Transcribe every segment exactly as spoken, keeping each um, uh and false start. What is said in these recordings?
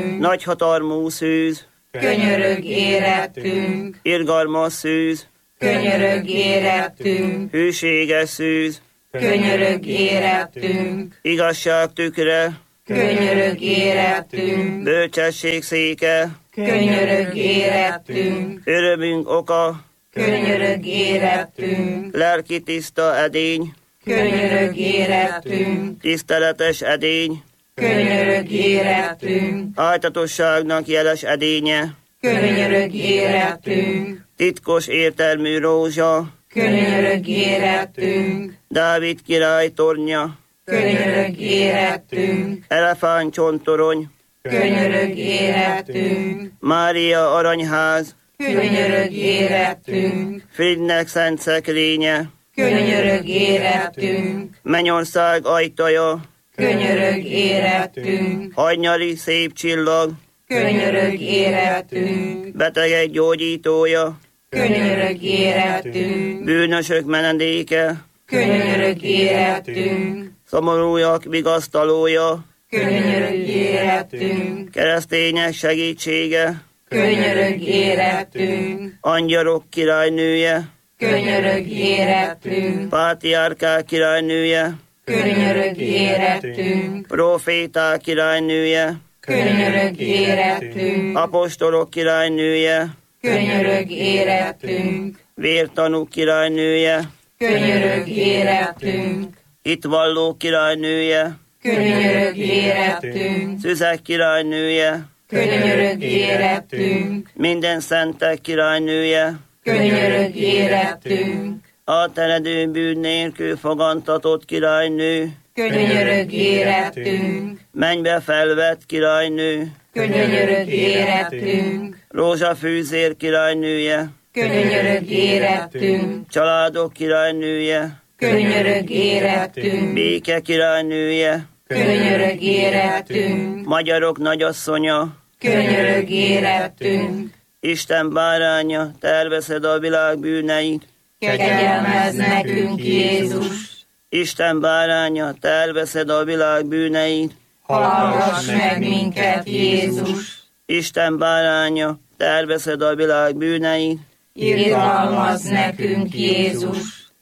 Nagyhatalmú szűz, könyörög érettünk. irgalmas szűz, Könyörög érettünk. hűséges szűz, Könyörög érettünk. igazság tükre, Könyörög érettünk. bölcsesség széke, Könyörög érettünk. örömünk oka, Könyörög érettünk. lelki tiszta edény, Könyörög érettünk. tiszteletes edény, Könyörög érettünk. áltatosságnak jeles edénye, Könyörög érettünk. titkos értelmű rózsa, Könyörög érettünk. Dávid király tornya, Könyörög érettünk. elefántcsontorony, Könyörög érettünk. Mária aranyház, Könyörög érettünk. Frigynek szent szekrénye, Könyörög érettünk. mennyország ajtaja, Könyörög érettünk. hajnyali szép csillag, Könyörög érettünk. betegek gyógyítója, Könyörög érettünk. bűnösök menedéke, Könyörög érettünk. szomorúak vigasztalója, Könyörög érettünk. keresztények segítsége, Könyörög érettünk. angyalok királynője, Könyörög érettünk. pátriárkák királynője, Könyörög érettünk. proféták királynője, Könyörög érettünk. apostolok királynője, Könyörög érettünk. vértanúk királynője, Könyörög érettünk. hitvalló királynője, Könyörög érettünk. szüzek királynője, Könyörög érettünk. minden szentek királynője, Könyörög érettünk. átteredő bűn nélkül fogantatott királynő, Könyörög érettünk. mennybe felvett királynő, Könyörög érettünk. rózsafűzér királynője, Könyörög érettünk. családok királynője, Könyörög érettünk. béke királynője, Könyörög érettünk. magyarok nagyasszonya, Könyörög érettünk. Isten báránya, terveszed a világ bűneit, Kegyelmezz nekünk, Jézus. Isten báránya, terveszed a világ bűneit, Hallgass meg minket, Jézus. Isten báránya, terveszed a világ bűneit, Irgalmazz nekünk, Jézus.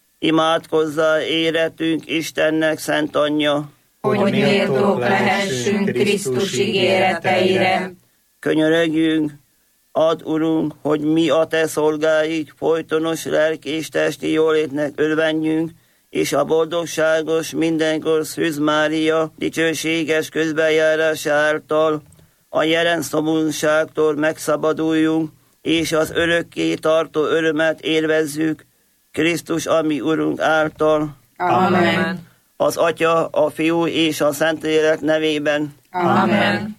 imádkozzál éretünk Istennek szent anyja, Hogy méltók lehessünk Krisztus ígéreteire. könyörögjünk, add, Urunk, hogy mi a te szolgáid folytonos lelki és testi jólétnek örvendjünk, és a boldogságos mindenkor Szűz Mária dicsőséges közbenjárása által a jelen szomorúságtól megszabaduljunk, és az örökké tartó örömet élvezzük Krisztus, ami Urunk által. Amen. Az Atya, a Fiú és a Szentlélek nevében. Amen.